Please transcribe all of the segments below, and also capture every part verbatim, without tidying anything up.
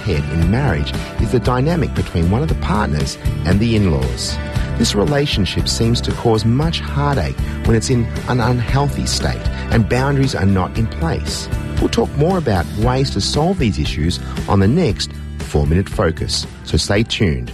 head in marriage is the dynamic between one of the partners and the in-laws. This relationship seems to cause much heartache when it's in an unhealthy state and boundaries are not in place. We'll talk more about ways to solve these issues on the next four minute Focus, so stay tuned.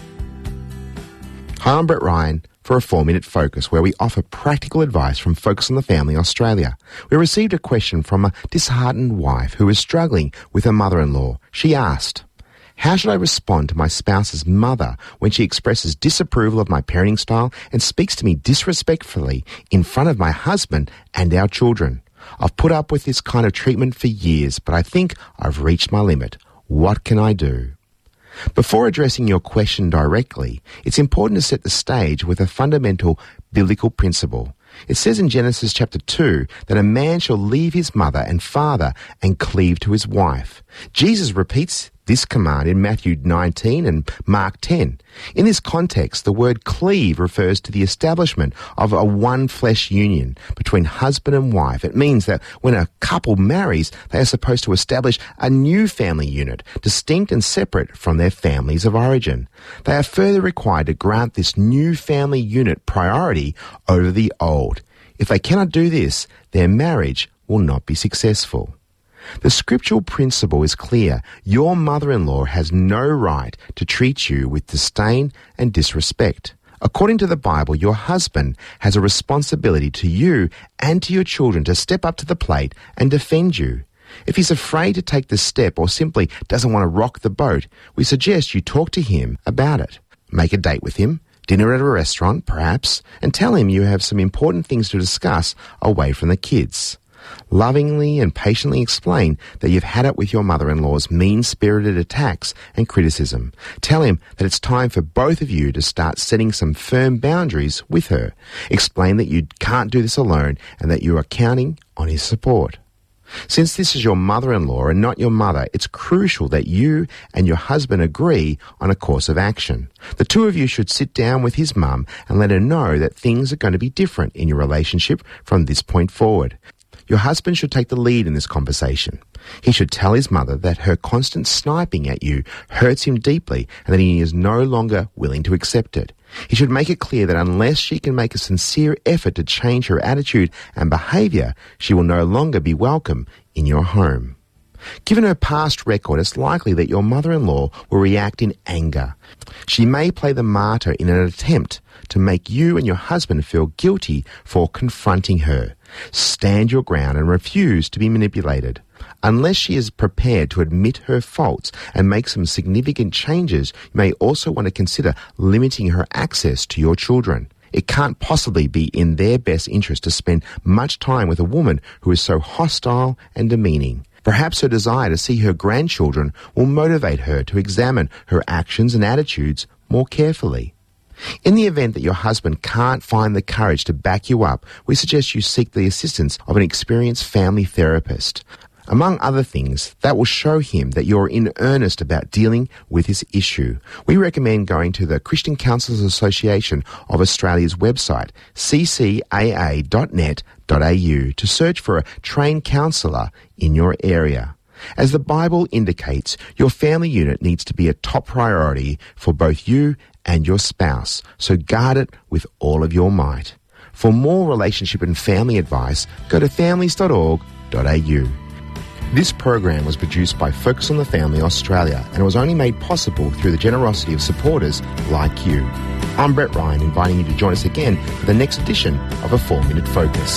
Hi, I'm Brett Ryan for a four minute Focus, where we offer practical advice from Focus on the Family Australia. We received a question from a disheartened wife who is struggling with her mother-in-law. She asked, "How should I respond to my spouse's mother when she expresses disapproval of my parenting style and speaks to me disrespectfully in front of my husband and our children? I've put up with this kind of treatment for years, but I think I've reached my limit. What can I do?" Before addressing your question directly, it's important to set the stage with a fundamental biblical principle. It says in Genesis chapter two that a man shall leave his mother and father and cleave to his wife. Jesus repeats this command in Matthew nineteen and Mark ten. In this context, the word cleave refers to the establishment of a one-flesh union between husband and wife. It means that when a couple marries, they are supposed to establish a new family unit, distinct and separate from their families of origin. They are further required to grant this new family unit priority over the old. If they cannot do this, their marriage will not be successful. The scriptural principle is clear. Your mother-in-law has no right to treat you with disdain and disrespect. According to the Bible, your husband has a responsibility to you and to your children to step up to the plate and defend you. If he's afraid to take the step or simply doesn't want to rock the boat, we suggest you talk to him about it. Make a date with him, dinner at a restaurant, perhaps, and tell him you have some important things to discuss away from the kids. Lovingly and patiently explain that you've had it with your mother-in-law's mean-spirited attacks and criticism. Tell him that it's time for both of you to start setting some firm boundaries with her. Explain that you can't do this alone and that you are counting on his support. Since this is your mother-in-law and not your mother, it's crucial that you and your husband agree on a course of action. The two of you should sit down with his mum and let her know that things are going to be different in your relationship from this point forward. Your husband should take the lead in this conversation. He should tell his mother that her constant sniping at you hurts him deeply and that he is no longer willing to accept it. He should make it clear that unless she can make a sincere effort to change her attitude and behaviour, she will no longer be welcome in your home. Given her past record, it's likely that your mother-in-law will react in anger. She may play the martyr in an attempt to make you and your husband feel guilty for confronting her. Stand your ground and refuse to be manipulated. Unless she is prepared to admit her faults and make some significant changes, you may also want to consider limiting her access to your children. It can't possibly be in their best interest to spend much time with a woman who is so hostile and demeaning. Perhaps her desire to see her grandchildren will motivate her to examine her actions and attitudes more carefully. In the event that your husband can't find the courage to back you up, we suggest you seek the assistance of an experienced family therapist. Among other things, that will show him that you're in earnest about dealing with his issue. We recommend going to the Christian Counselors Association of Australia's website, c c a a dot net dot a u, to search for a trained counsellor in your area. As the Bible indicates, your family unit needs to be a top priority for both you and your spouse, so guard it with all of your might. For more relationship and family advice, go to families dot org dot a u. This program was produced by Focus on the Family Australia and was only made possible through the generosity of supporters like you. I'm Brett Ryan, inviting you to join us again for the next edition of A four minute Focus.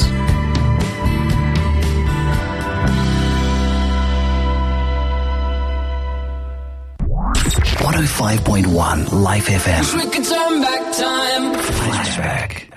one oh five point one Life F M. Wish we could turn back time. Flashback.